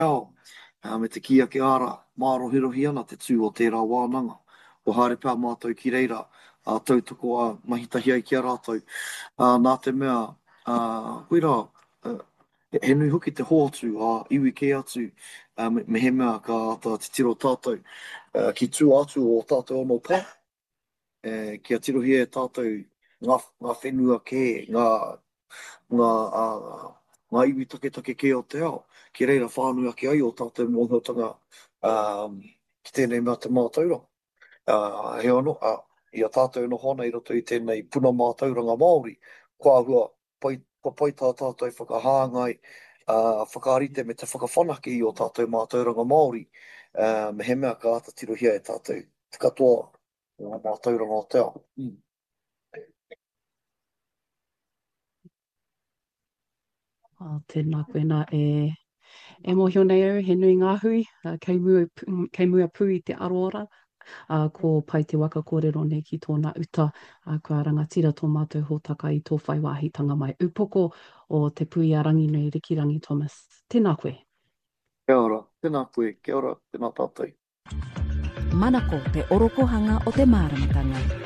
Ao, me te kia ke ara, mārohirohi ana te tū o tērā wānanga. O haere pā mātou ki reira, tautoko a mahitahi ai ki a rātou. Nā te mea, koe rā, he nui hoki te hoatu a iwi ke atu, me he mea ka ata te tiro tātou. Ki tū atu o tātou anō pā, kia tirohi e tātou ngā whenua ke, ngā, ngā iwi take take ke o te ao. Ki reira whānui ake ai o tātou mōhotanga ki tēnei mea te mātauranga. He anō, i a tātou no hona i roto i tēnei puna mātauranga Māori, kua hua kua pai tā tātou i whakahāngai, whakarite me te whakawhanake i o tātou mātauranga Māori, me he mea ka ata tirohia e tātou te katoa o ngā mātauranga o te ao. Tēnā koe nā e mohio nei au, he nui ngā hui, kei mua pū i te aroara, ko pai te waka kōrero nei ki tōna uta, kua rangatira tō mātou hōtaka i tō whai wāhitanga mai upoko o te pui a rangi nei Rikirangi Thomas. Tēnā koe. Kia ora, tēnā koe, kia ora, tēnā tātou. Manako te orokohanga o te māramatanga.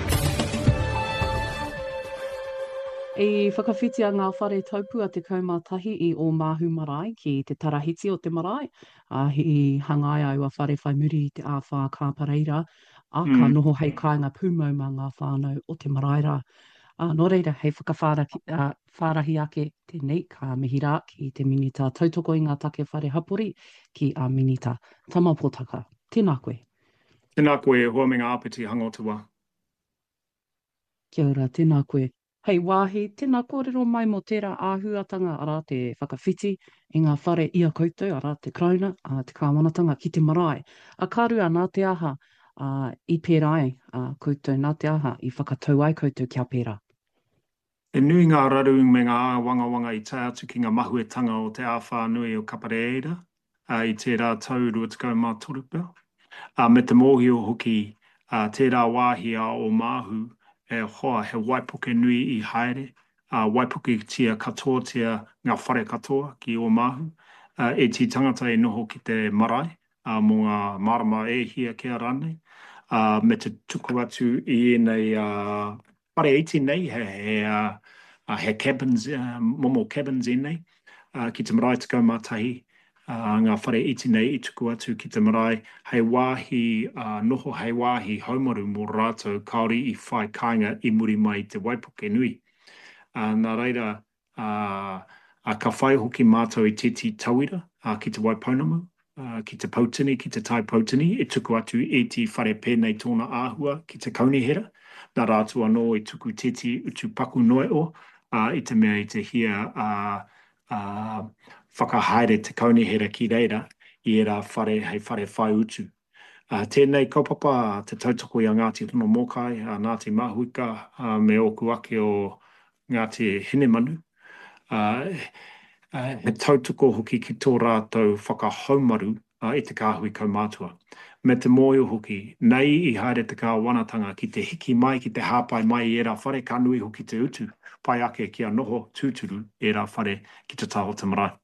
E whakawhitia ngā whare taupua te kaumātahi i o Māhu Marae ki te tarahiti o te marae. Hi hangai au a whare whai muri i te āwha kāpareira. Ka noho hei kāinga pūmau mā ngā whānau o te maraera. Nō reira, hei whakawhārahi ake tēnei ka mihira ki te minita tautoko i ngā take whare hapori ki a minita tamapotaka. Tēnā koe. Tēnā koe, hoa me ngā apiti hangotua. Kia ora, tēnā koe. Hei wāhi, tēnā kōrero mai mo tērā āhuatanga ara te whakawhiti i ngā whare ia koutou, ara te krauna, te kāwanatanga ki te marae. Kārua nā te aha i pērā ai koutou, nā te aha i whakatau ai koutou kia pērā. E nui ngā raru me ngā wanga i tai atu ki ngā mahuetanga o te āwhānui o Kapareira, i tērā tau 2023 pēr. Me te mōhio hoki tērā wāhi o Māhu, e hoa he waipuke nui i haere, waipuke tia katoa tia ngā whare katoa ki o Māhu, e ti tangata e noho ki te marae, mō ngā marama e hia kia ranei, me te tuku atu i nei whare iti nei, he cabins, momo cabins i nei, ki te marae te kaumātahi, ngā whare iti nei i tuku atu ki te marae, hei wāhi, noho hei wāhi haumaru mō rātou kaori i whai kāinga i muri mai te waipuke nui. Nā reira, ka whai hoki mātou i titi tauira ki te waipaunamu, ki te pautini, ki te tai pautini, i tuku atu i ti whare pēnei tōna āhua ki te kaunihera, nā rātou anō i tuku titi utu paku noe o, i te mea i te hia whakahaere te kaunihera ki reira i era whare hei whare whai utu. Tēnei kaupapa te tautoko i a Ngāti Tono Mokai, Ngāti Mahuika, me oku ake o Ngāti Hinemanu. He tautoko hoki ki tō rātou whakahaumaru i te kāhui kaumātua. Me te mōio hoki, nei i haere te kāwanatanga ki te hiki mai, ki te hāpai mai i era whare, ka nui hoki te utu, pai ake ki a noho tūturu i era whare ki te taho te marae.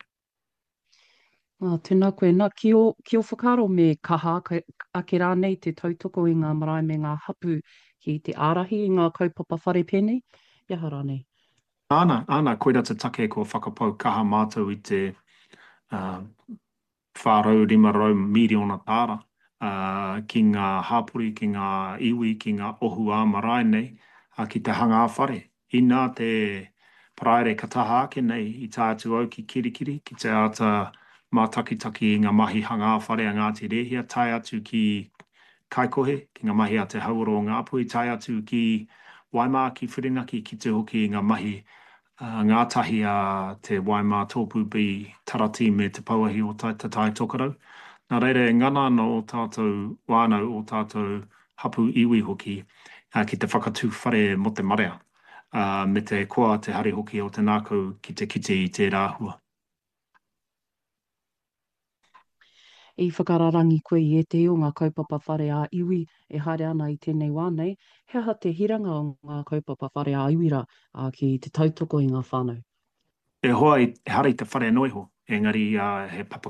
Tēnā koe, nā ki o whakaro me kaha, ake rā nei te tautoko i ngā marae me ngā hapu ki te ārahi i ngā kaupapa whare pēnei, ia hara nei. Ana, koera te take ko whakapau kaha mātou i te whārau 500 miriona tāra ki ngā hāpuri, ki ngā iwi, ki ngā ohu ā marae nei, ki te hanga whare. I nā te praere kataha ake nei i tātu au ki kirikiri, ki te ata mātakitaki i ngā mahi hanga whare a Ngāti Rehia, tai atu ki Kaikohe, ki ngā mahi a te Hauaro o Ngāpui, tai atu ki Waimā, ki Whiringaki, ki te hoki i ngā mahi ngātahi a te Waimā tōpupi tarati me te pauahi o te tai tokarau. Nā reira, ngana no o tātou wānau o tātou hapu iwi hoki ki te whakatū whare mo te marea. Me te koa te hari hoki o te nākau ki te kite i te rāhua. I whakararangi koe i e te o ngā kaupapa whare a iwi e haere ana i tēnei wānei, he aha te hiranga o ngā kaupapa whare a iwira ki te tautoko i ngā whānau. E hoa e hara i te whare noiho, engari he papa